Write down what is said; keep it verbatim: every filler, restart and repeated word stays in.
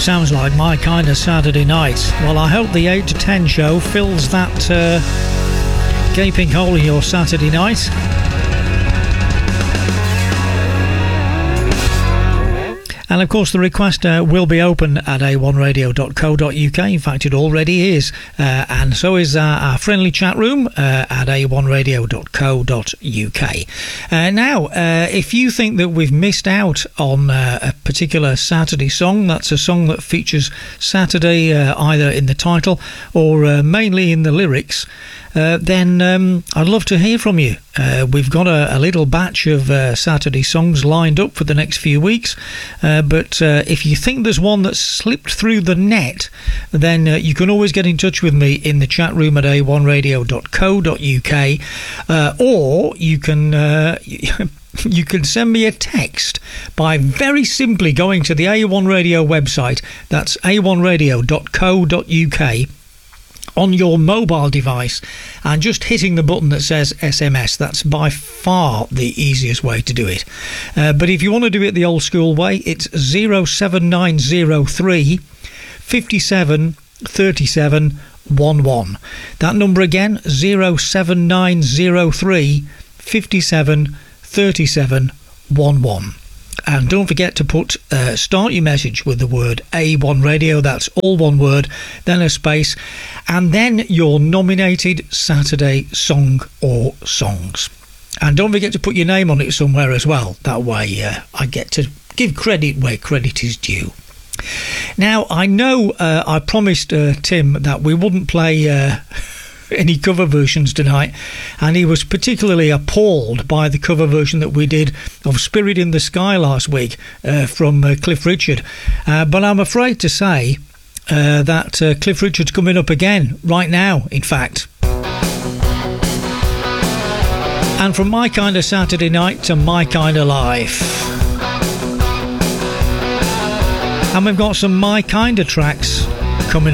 Sounds like my kind of Saturday night. Well, I hope the eight to ten show fills that uh, gaping hole in your Saturday night. And of course the request uh, will be open at a one radio dot co dot uk. In fact, it already is. Uh, and so is uh, our friendly chat room uh, at a one radio dot co dot uk. Uh, now, uh, if you think that we've missed out on uh, a particular Saturday song, that's a song that features Saturday uh, either in the title or uh, mainly in the lyrics, Uh, then um, I'd love to hear from you. Uh, we've got a, a little batch of uh, Saturday songs lined up for the next few weeks, uh, but uh, if you think there's one that's slipped through the net, then uh, you can always get in touch with me in the chat room at a one radio dot co dot uk, uh, or you can uh, you can send me a text by very simply going to the A one Radio website. That's a one radio dot co dot uk on your mobile device and just hitting the button that says S M S. That's by far the easiest way to do it. Uh, but if you want to do it the old school way, it's zero seven nine zero three five seven three seven one one. That number again, zero seven nine zero three five seven three seven one one. And don't forget to put uh, start your message with the word A one Radio. That's all one word, then a space, and then your nominated Saturday song or songs. And don't forget to put your name on it somewhere as well. That way uh, I get to give credit where credit is due. Now, I know uh, I promised uh, Tim that we wouldn't play Uh, any cover versions tonight, and he was particularly appalled by the cover version that we did of Spirit in the Sky last week uh, from uh, Cliff Richard, uh, but I'm afraid to say uh, that uh, Cliff Richard's coming up again right now, in fact. And from my kind of Saturday night to my kind of life, and we've got some my kind of tracks coming